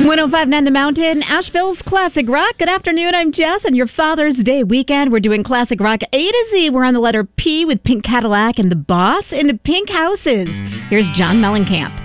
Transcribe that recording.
1059 The Mountain, Asheville's Classic Rock. Good afternoon, I'm Jess, and your Father's Day weekend. We're doing Classic Rock A to Z. We're on the letter P with Pink Cadillac and The Boss into Pink Houses. Here's John Mellencamp.